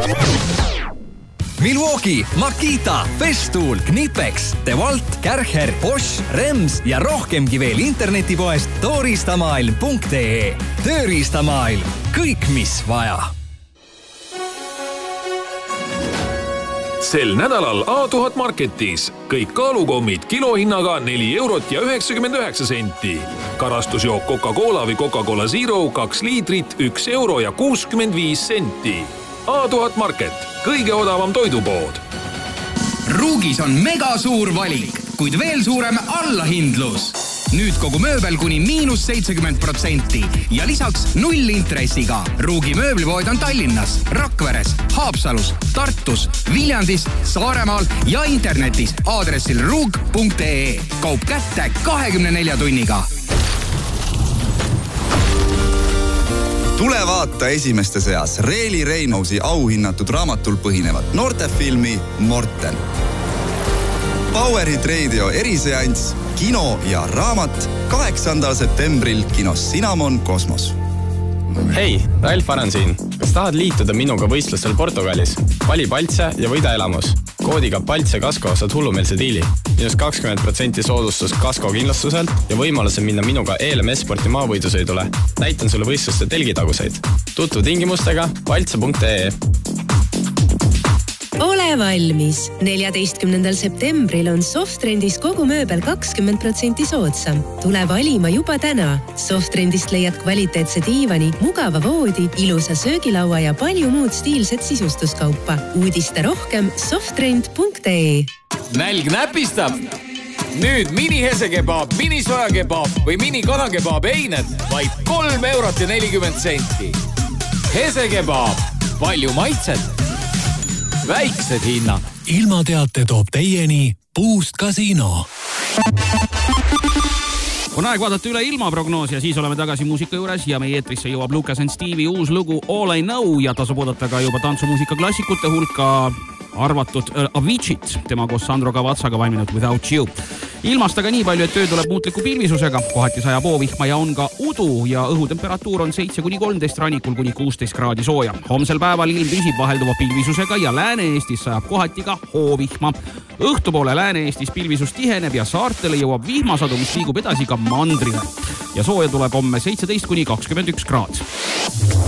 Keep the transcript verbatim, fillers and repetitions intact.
Milwaukee, Makita, Festool, Knipex, DeWalt, Kärcher, Bosch, Rems ja rohkemgi veel internetipoest toristamaailm punkt ee. Tööriistamaailm. Kõik, mis vaja. Sel nädalal A tuhat Marketis kõik kaalukommid kilohinnaga neli eurot ja üheksakümmend üheksa senti. Karastusjook Coca-Cola või Coca-Cola Zero kaks liitrit üks euro ja kuuskümmend viis senti. A tuhat Market, kõige odavam toidupood. Ruugis on mega suur valik, kuid veel suurem allahindlus. Nüüd kogu mööbel kuni miinus seitsekümmend protsenti ja lisaks null intressiga. Ruugi mööblipood on Tallinnas, Rakveres, Haapsalus, Tartus, Viljandis, Saaremaal ja internetis aadressil ruug punkt ee. Kaup kätte kahekümne nelja tunniga. Tule vaata esimeste seas Reeli Reinausi auhinnatud raamatul põhinevat noortefilmi Morten. Powerid Radio eriseanss, kino ja raamat kaheksandal septembril kinos Cinnamon Kosmos. Hei, Ralf Aran siin. Kas tahad liituda minuga võistlustel Portugalis? Vali Paltse ja võida elamus. Koodiga Paltse Kasko saad hullumeelse diili. Minus kakskümmend protsenti soodustus Kasko kindlustuselt ja võimaluse minna minuga E L M S-sporti maavõidusõidule. Näitan sulle võistluste telgitaguseid. Tutvu tingimustega paltse punkt ee. Ole valmis! neljateistkümnendal septembril on Softrendis kogu mööbel kakskümmend protsenti soodsam. Tule valima juba täna. Softrendist leiad kvaliteetse diivani, mugava voodi, ilusa söögilaua ja palju muud stiilset sisustuskaupa. Uudiste rohkem softrend punkt ee. Nälg näpistab! Nüüd mini hesekebab, mini sojakebab või mini kanakebab eined vaid kolm eurot ja nelikümmend senti. Hesekebab, palju maitset, väiksed hinnad. Ilmateate toob teieni Boost Casino. On aeg vaadata üle ilmaprognoos ja siis oleme tagasi muusika juures ja meie eetrisse jõuab Lucas and Stevie uus lugu All I Know ja tasub oodata ka juba tantsumuusika klassikute hulka arvatud Avicit, tema koos Sandro Kavatsaga valminud Without You. Ilmast aga nii palju, et töö tuleb muutliku pilvisusega, kohati sajab oovihma ja on ka udu ja õhutemperatuur on seitse kuni kolmteist, rannikul kuni kuusteist kraadi sooja. Homsel päeval ilm püsib vahelduva pilvisusega ja Lääne-Eestis sajab kohati ka hoovihma. Õhtupoole Lääne-Eestis pilvisus tiheneb ja saartele jõuab vihmasadu, mis liigub edasi ka mandrile. Ja sooja tuleb homme seitseteist kuni kakskümmend üks kraad.